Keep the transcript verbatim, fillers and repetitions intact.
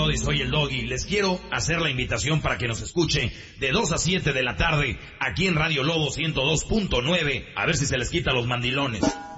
brody? Soy el Doggy. Les quiero hacer la invitación para que nos escuche de dos a siete de la tarde aquí en Radio Lobo ciento dos punto nueve. A ver si se les quita los mandilones.